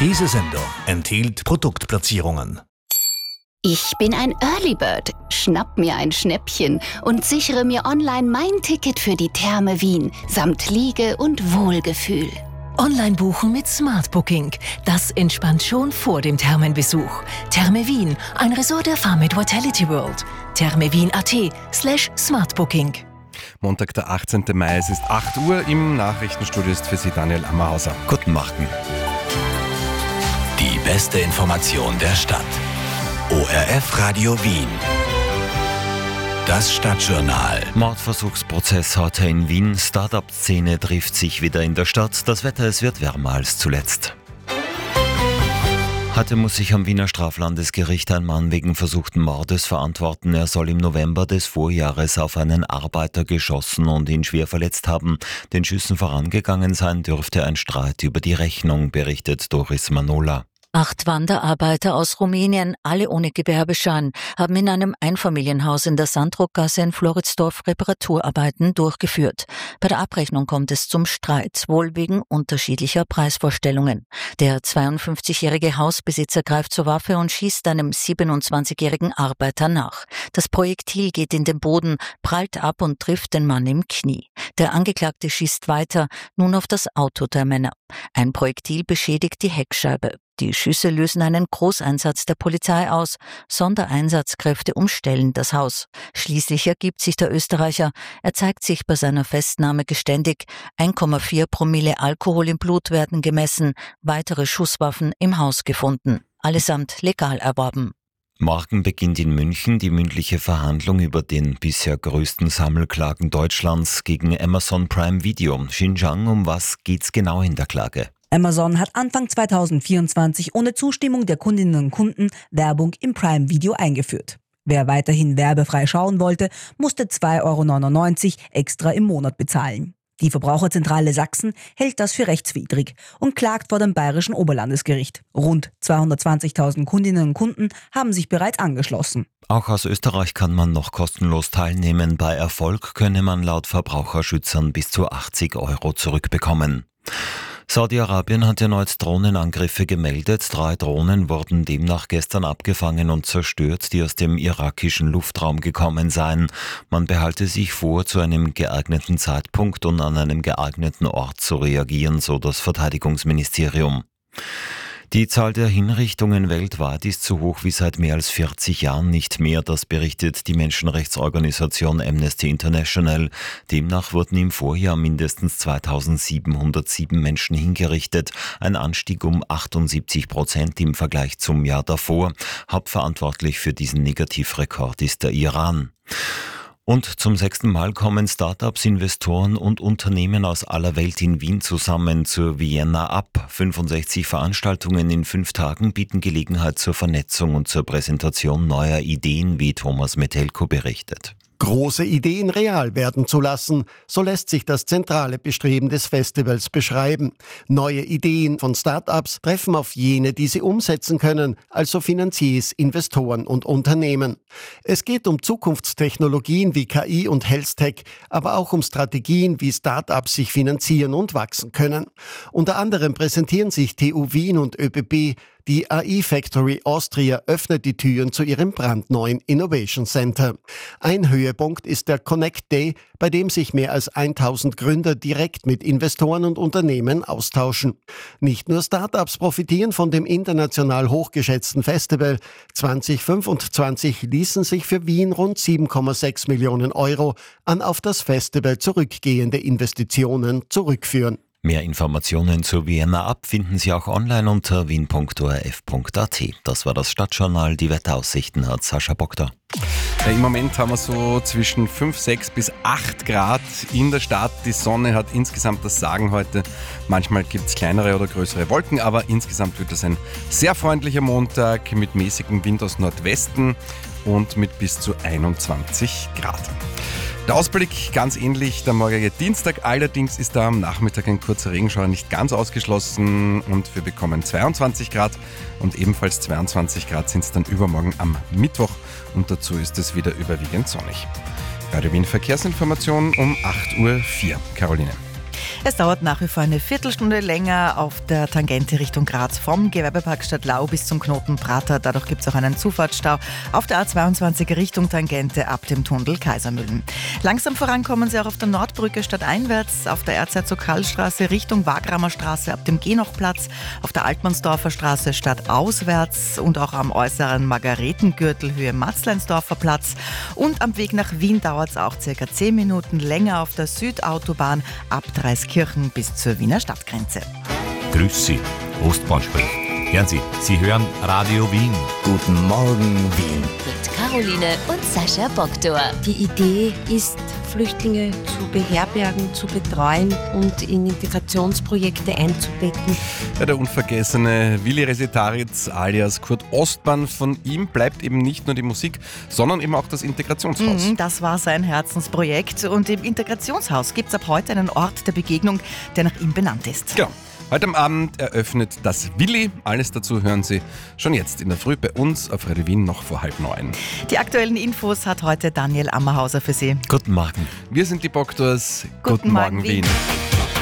Diese Sendung enthielt Produktplatzierungen. Ich bin ein Early Bird, schnapp mir ein Schnäppchen und sichere mir online mein Ticket für die Therme Wien samt Liege und Wohlgefühl. Online buchen mit Smart Booking. Das entspannt schon vor dem Thermenbesuch. Therme Wien, ein Resort der Farmit Vitality World. thermewien.at/smartbooking. Montag, der 18. Mai, es ist 8 Uhr. Im Nachrichtenstudio ist für Sie Daniel Ammerhauser. Guten Morgen. Die beste Information der Stadt. ORF Radio Wien. Das Stadtjournal. Mordversuchsprozess heute in Wien. Start-up-Szene trifft sich wieder in der Stadt. Das Wetter, es wird wärmer als zuletzt. Heute muss sich am Wiener Straflandesgericht ein Mann wegen versuchten Mordes verantworten. Er soll im November des Vorjahres auf einen Arbeiter geschossen und ihn schwer verletzt haben. Den Schüssen vorangegangen sein dürfte ein Streit über die Rechnung, berichtet Doris Manola. 8 Wanderarbeiter aus Rumänien, alle ohne Gewerbeschein, haben in einem Einfamilienhaus in der Sandrockgasse in Floridsdorf Reparaturarbeiten durchgeführt. Bei der Abrechnung kommt es zum Streit, wohl wegen unterschiedlicher Preisvorstellungen. Der 52-jährige Hausbesitzer greift zur Waffe und schießt einem 27-jährigen Arbeiter nach. Das Projektil geht in den Boden, prallt ab und trifft den Mann im Knie. Der Angeklagte schießt weiter, nun auf das Auto der Männer. Ein Projektil beschädigt die Heckscheibe. Die Schüsse lösen einen Großeinsatz der Polizei aus. Sondereinsatzkräfte umstellen das Haus. Schließlich ergibt sich der Österreicher. Er zeigt sich bei seiner Festnahme geständig. 1,4 Promille Alkohol im Blut werden gemessen. Weitere Schusswaffen im Haus gefunden. Allesamt legal erworben. Morgen beginnt in München die mündliche Verhandlung über den bisher größten Sammelklagen Deutschlands gegen Amazon Prime Video. Xinjiang, um was geht's genau in der Klage? Amazon hat Anfang 2024 ohne Zustimmung der Kundinnen und Kunden Werbung im Prime Video eingeführt. Wer weiterhin werbefrei schauen wollte, musste 2,99 € extra im Monat bezahlen. Die Verbraucherzentrale Sachsen hält das für rechtswidrig und klagt vor dem Bayerischen Oberlandesgericht. Rund 220.000 Kundinnen und Kunden haben sich bereits angeschlossen. Auch aus Österreich kann man noch kostenlos teilnehmen. Bei Erfolg könne man laut Verbraucherschützern bis zu 80 € zurückbekommen. Saudi-Arabien hat erneut Drohnenangriffe gemeldet. 3 Drohnen wurden demnach gestern abgefangen und zerstört, die aus dem irakischen Luftraum gekommen seien. Man behalte sich vor, zu einem geeigneten Zeitpunkt und an einem geeigneten Ort zu reagieren, so das Verteidigungsministerium. Die Zahl der Hinrichtungen weltweit ist so hoch wie seit mehr als 40 Jahren nicht mehr, das berichtet die Menschenrechtsorganisation Amnesty International. Demnach wurden im Vorjahr mindestens 2707 Menschen hingerichtet, ein Anstieg um 78% im Vergleich zum Jahr davor. Hauptverantwortlich für diesen Negativrekord ist der Iran. Und zum 6. Mal kommen Startups, Investoren und Unternehmen aus aller Welt in Wien zusammen zur Vienna Up. 65 Veranstaltungen in 5 Tagen bieten Gelegenheit zur Vernetzung und zur Präsentation neuer Ideen, wie Thomas Metelko berichtet. Große Ideen real werden zu lassen, so lässt sich das zentrale Bestreben des Festivals beschreiben. Neue Ideen von Start-ups treffen auf jene, die sie umsetzen können, also Finanziers, Investoren und Unternehmen. Es geht um Zukunftstechnologien wie KI und Health-Tech, aber auch um Strategien, wie Start-ups sich finanzieren und wachsen können. Unter anderem präsentieren sich TU Wien und ÖBB. Die AI Factory Austria öffnet die Türen zu ihrem brandneuen Innovation Center. Ein Höhepunkt ist der Connect Day, bei dem sich mehr als 1000 Gründer direkt mit Investoren und Unternehmen austauschen. Nicht nur Startups profitieren von dem international hochgeschätzten Festival. 2025 ließen sich für Wien rund 7,6 Millionen € an auf das Festival zurückgehende Investitionen zurückführen. Mehr Informationen zur Vienna Up finden Sie auch online unter wien.orf.at. Das war das Stadtjournal. Die Wetteraussichten hat Sascha Boktor. Im Moment haben wir so zwischen 5, 6 bis 8 Grad in der Stadt. Die Sonne hat insgesamt das Sagen heute. Manchmal gibt es kleinere oder größere Wolken, aber insgesamt wird es ein sehr freundlicher Montag mit mäßigem Wind aus Nordwesten und mit bis zu 21 Grad. Der Ausblick ganz ähnlich der morgige Dienstag, allerdings ist da am Nachmittag ein kurzer Regenschauer nicht ganz ausgeschlossen und wir bekommen 22 Grad und ebenfalls 22 Grad sind es dann übermorgen am Mittwoch und dazu ist es wieder überwiegend sonnig. Radio Wien Verkehrsinformation um 8:04 Uhr. Caroline. Es dauert nach wie vor eine Viertelstunde länger auf der Tangente Richtung Graz vom Gewerbepark Stadtlau bis zum Knoten Prater. Dadurch gibt es auch einen Zufahrtsstau auf der A22 Richtung Tangente ab dem Tunnel Kaisermühlen. Langsam vorankommen Sie auch auf der Nordbrücke stadteinwärts, auf der Erzherzog-Karl-Straße Richtung Wagramer Straße ab dem Genochplatz, auf der Altmannsdorfer Straße stadtauswärts und auch am äußeren Margaretengürtel Höhe Matzleinsdorfer Platz. Und am Weg nach Wien dauert es auch ca. 10 Minuten länger auf der Südautobahn ab Dreiskirchen bis zur Wiener Stadtgrenze. Grüß Sie, Ostbahn spricht. Hören Sie hören Radio Wien. Guten Morgen, Wien. Mit Caroline und Sascha Boktor. Die Idee ist, Flüchtlinge zu beherbergen, zu betreuen und in Integrationsprojekte einzubetten. Ja, der unvergessene Willi Resetaritz alias Kurt Ostbahn, von ihm bleibt eben nicht nur die Musik, sondern eben auch das Integrationshaus. Das war sein Herzensprojekt und im Integrationshaus gibt es ab heute einen Ort der Begegnung, der nach ihm benannt ist. Genau. Heute am Abend eröffnet das Willi. Alles dazu hören Sie schon jetzt in der Früh bei uns auf Radio Wien noch vor 8:30. Die aktuellen Infos hat heute Daniel Ammerhauser für Sie. Guten Morgen. Wir sind die Boktors. Guten Morgen, Wien.